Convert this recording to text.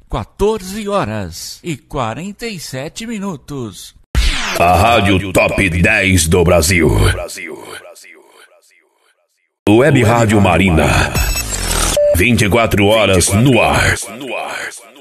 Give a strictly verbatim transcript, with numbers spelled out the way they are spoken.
quatorze horas e quarenta e sete minutos. A Rádio Top dez do Brasil. Web Rádio Marina. vinte e quatro horas no ar.